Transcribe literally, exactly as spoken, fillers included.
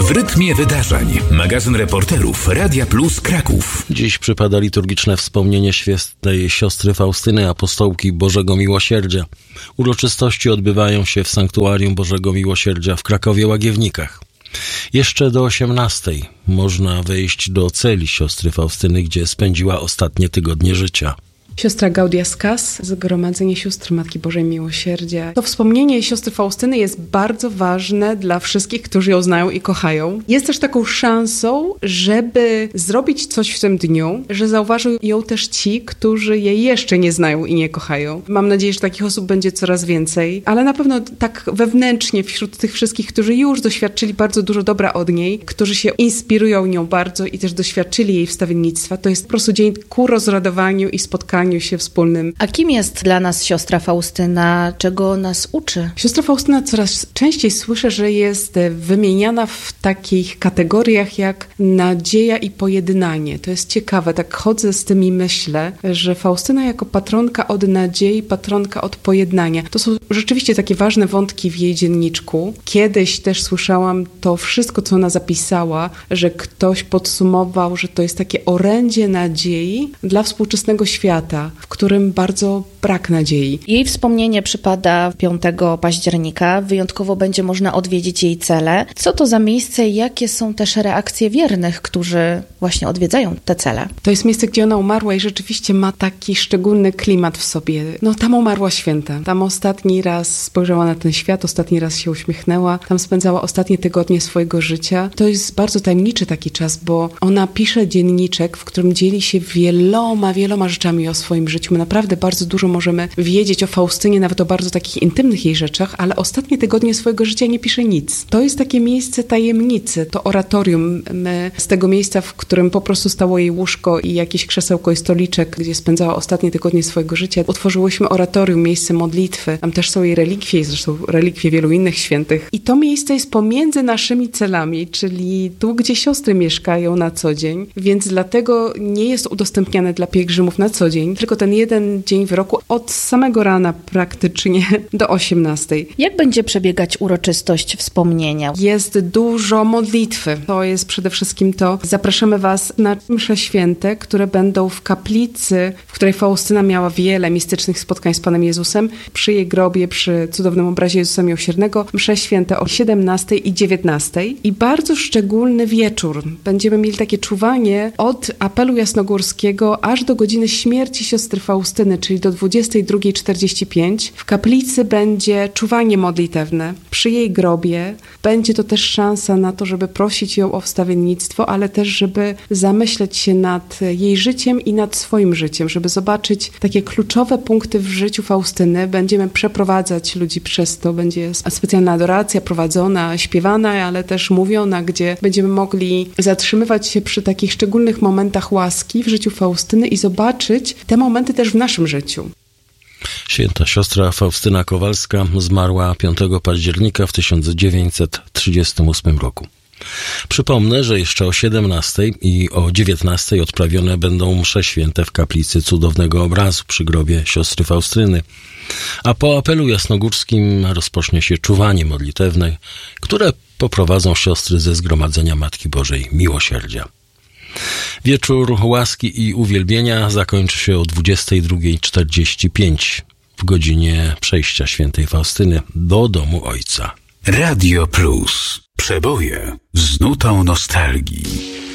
W rytmie wydarzeń. Magazyn reporterów Radia Plus Kraków. Dziś przypada liturgiczne wspomnienie świętej siostry Faustyny, apostołki Bożego Miłosierdzia. Uroczystości odbywają się w Sanktuarium Bożego Miłosierdzia w Krakowie-Łagiewnikach. Jeszcze do osiemnastej można wejść do celi siostry Faustyny, gdzie spędziła ostatnie tygodnie życia. Siostra Gaudia Skas, Zgromadzenie Sióstr Matki Bożej Miłosierdzia. To wspomnienie siostry Faustyny jest bardzo ważne dla wszystkich, którzy ją znają i kochają. Jest też taką szansą, żeby zrobić coś w tym dniu, że zauważą ją też ci, którzy jej jeszcze nie znają i nie kochają. Mam nadzieję, że takich osób będzie coraz więcej, ale na pewno tak wewnętrznie wśród tych wszystkich, którzy już doświadczyli bardzo dużo dobra od niej, którzy się inspirują nią bardzo i też doświadczyli jej wstawiennictwa, to jest po prostu dzień ku rozradowaniu i spotkaniu się wspólnym. A kim jest dla nas siostra Faustyna? Czego nas uczy? Siostra Faustyna coraz częściej słyszę, że jest wymieniana w takich kategoriach jak nadzieja i pojednanie. To jest ciekawe, tak chodzę z tym i myślę, że Faustyna jako patronka od nadziei, patronka od pojednania. To są rzeczywiście takie ważne wątki w jej dzienniczku. Kiedyś też słyszałam to wszystko, co ona zapisała, że ktoś podsumował, że to jest takie orędzie nadziei dla współczesnego świata, w którym bardzo brak nadziei. Jej wspomnienie przypada piątego października. Wyjątkowo będzie można odwiedzić jej cele. Co to za miejsce i jakie są też reakcje wiernych, którzy właśnie odwiedzają te cele? To jest miejsce, gdzie ona umarła i rzeczywiście ma taki szczególny klimat w sobie. No tam umarła święta. Tam ostatni raz spojrzała na ten świat, ostatni raz się uśmiechnęła. Tam spędzała ostatnie tygodnie swojego życia. To jest bardzo tajemniczy taki czas, bo ona pisze dzienniczek, w którym dzieli się wieloma, wieloma rzeczami o swoim życiu. My naprawdę bardzo dużo możemy wiedzieć o Faustynie, nawet o bardzo takich intymnych jej rzeczach, ale ostatnie tygodnie swojego życia nie pisze nic. To jest takie miejsce tajemnicy, to oratorium. My z tego miejsca, w którym po prostu stało jej łóżko i jakieś krzesełko i stoliczek, gdzie spędzała ostatnie tygodnie swojego życia, utworzyłyśmy oratorium, miejsce modlitwy. Tam też są jej relikwie, zresztą relikwie wielu innych świętych. I to miejsce jest pomiędzy naszymi celami, czyli tu, gdzie siostry mieszkają na co dzień, więc dlatego nie jest udostępniane dla pielgrzymów na co dzień, tylko ten jeden dzień w roku od samego rana praktycznie do osiemnastej. Jak będzie przebiegać uroczystość wspomnienia? Jest dużo modlitwy. To jest przede wszystkim to. Zapraszamy Was na msze święte, które będą w kaplicy, w której Faustyna miała wiele mistycznych spotkań z Panem Jezusem. Przy jej grobie, przy cudownym obrazie Jezusa Miłosiernego, msze święte o siedemnastej i dziewiętnastej. I bardzo szczególny wieczór. Będziemy mieli takie czuwanie od apelu jasnogórskiego aż do godziny śmierci siostry Faustyny, czyli do dwudziestej drugiej czterdzieści pięć. W kaplicy będzie czuwanie modlitewne. Przy jej grobie będzie to też szansa na to, żeby prosić ją o wstawiennictwo, ale też, żeby zamyśleć się nad jej życiem i nad swoim życiem, żeby zobaczyć takie kluczowe punkty w życiu Faustyny. Będziemy przeprowadzać ludzi przez to. Będzie specjalna adoracja prowadzona, śpiewana, ale też mówiona, gdzie będziemy mogli zatrzymywać się przy takich szczególnych momentach łaski w życiu Faustyny i zobaczyć te momenty też w naszym życiu. Święta siostra Faustyna Kowalska zmarła piątego października w tysiąc dziewięćset trzydziestym ósmym roku. Przypomnę, że jeszcze o siedemnastej i o dziewiętnastej odprawione będą msze święte w kaplicy Cudownego Obrazu przy grobie siostry Faustyny, a po apelu jasnogórskim rozpocznie się czuwanie modlitewne, które poprowadzą siostry ze Zgromadzenia Matki Bożej Miłosierdzia. Wieczór łaski i uwielbienia zakończy się o dwudziestej drugiej czterdzieści pięć w godzinie przejścia świętej Faustyny do domu Ojca. Radio Plus. Przeboje z nutą nostalgii.